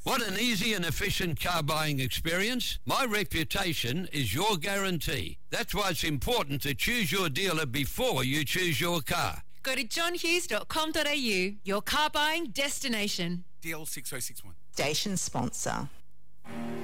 Want an easy and efficient car buying experience? My reputation is your guarantee. That's why it's important to choose your dealer before you choose your car. Go to johnhughes.com.au, your car buying destination. DL6061. Station sponsor.